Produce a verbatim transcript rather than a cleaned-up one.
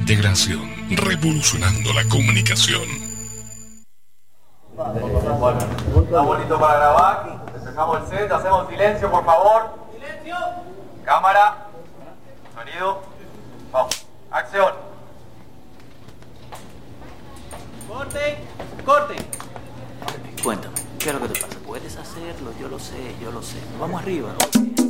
integración, revolucionando la comunicación. Bueno, está bonito para grabar. Despejamos el set, hacemos silencio, por favor. ¡Silencio! Cámara. Sonido. Vamos. Acción. Corte. Corte. Cuéntame, ¿qué es lo que te pasa? Puedes hacerlo, yo lo sé, yo lo sé. Vamos arriba.